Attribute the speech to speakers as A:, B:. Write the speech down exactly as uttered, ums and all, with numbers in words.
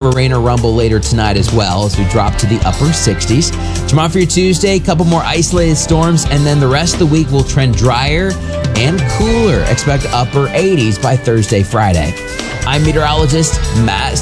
A: a rain or rumble later tonight as well as we drop to the upper sixties. Tomorrow for your Tuesday, a couple more isolated storms, and then the rest of the week will trend drier and cooler. Expect upper eighties by Thursday, Friday. I'm meteorologist Matt